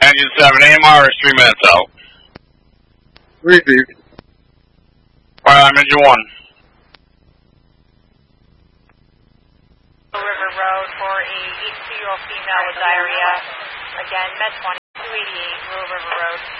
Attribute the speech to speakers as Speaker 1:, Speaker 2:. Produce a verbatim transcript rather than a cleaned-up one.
Speaker 1: engine seven, A M R is three minutes out.
Speaker 2: Received.
Speaker 1: Alright, I'm engine one.
Speaker 3: River Road for a eighty-two-year-old female with diarrhea. Again, med twenty, two eighty-eight, Rural River Road.